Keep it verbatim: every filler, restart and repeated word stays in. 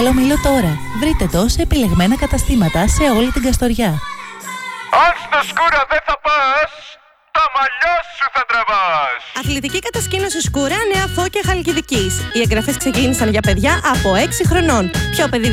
Μήλο τώρα. Βρείτε το σε επιλεγμένα καταστήματα σε όλη την Καστοριά. Αν στο Σκούρα δεν θα πας, τα μαλλιά σου θα τραβάς. Αθλητική κατασκήνωση Σκούρα, Νέα Φώκια Χαλκιδικής. Οι εγγραφές ξεκίνησαν για παιδιά από έξι χρονών. Πιο παιδί